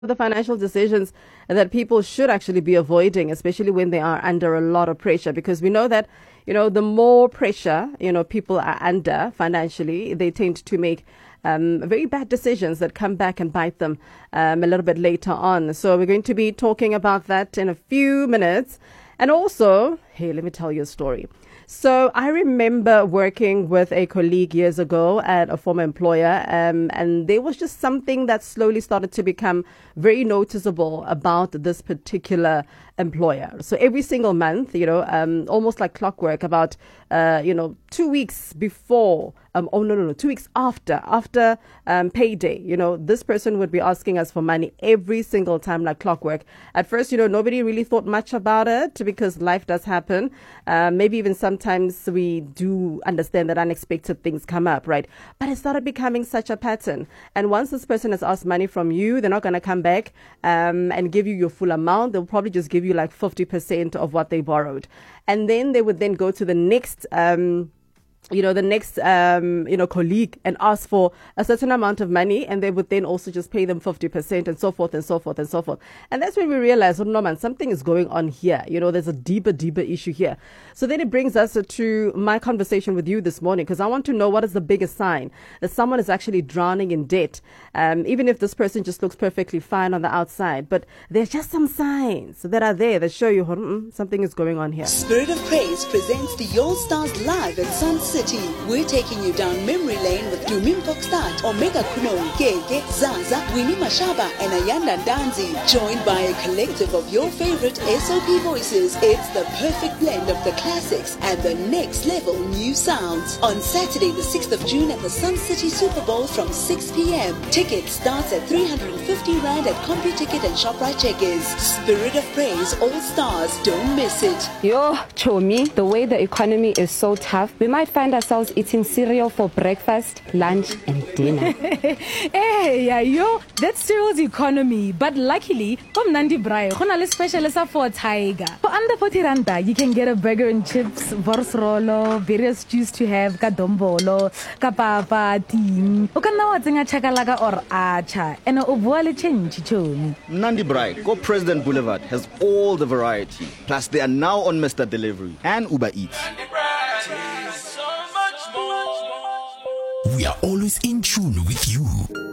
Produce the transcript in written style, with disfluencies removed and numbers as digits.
The financial decisions that people should actually be avoiding, especially when they are under a lot of pressure, because we know that, the more pressure, people are under financially, they tend to make very bad decisions that come back and bite them a little bit later on. So we're going to be talking about that in a few minutes. And also, hey, let me tell you a story. So I remember working with a colleague years ago at a former employer, and there was just something that slowly started to become very noticeable about this particular employer. So every single month, almost like clockwork, about 2 weeks before, 2 weeks after payday, this person would be asking us for money every single time like clockwork. At first, nobody really thought much about it because life does happen. Maybe even sometimes we do understand that unexpected things come up, right? But it started becoming such a pattern. And once this person has asked money from you, they're not going to come back and give you your full amount. They'll probably just give you like 50% of what they borrowed. And then they would then go to the next colleague and ask for a certain amount of money, and they would then also just pay them 50% and so forth and so forth and so forth. And that's when we realize, oh no man, something is going on here. There's a deeper issue here. So then it brings us to my conversation with you this morning, because I want to know what is the biggest sign that someone is actually drowning in debt, even if this person just looks perfectly fine on the outside. But there's just some signs that are there that show you something is going on here. Spirit of Praise presents the All Stars live at Sun City. We're taking you down memory lane with Dumi Kokstad, Omega Kuno, Gege, Zaza, Winnie Mashaba, and Ayanda Danzi, joined by a collective of your favorite SOP voices. It's the perfect blend of the classics and the next level new sounds. On Saturday, the 6th of June at the Sun City Super Bowl from 6 p.m. Tickets starts at 350 Rand at CompuTicket and ShopRite Checkers. Spirit of Praise All Stars, don't miss it. Yo, Chomi, the way the economy is so tough, we might find ourselves eating cereal for breakfast, lunch, and dinner. That's cereal's economy. But luckily, from Nandi Braai, we special for Tiger. For under 40 Randa, you can get a burger and chips, vorsrolo, various juice to have, kadombolo, kapapa, ting, ukanawatinga chakalaka or acha, and ubuale chenchi chomi. Nandi Braai, Go President Boulevard has all the variety. Plus, they are now on Mr. Delivery and Uber Eats. We are always in tune with you.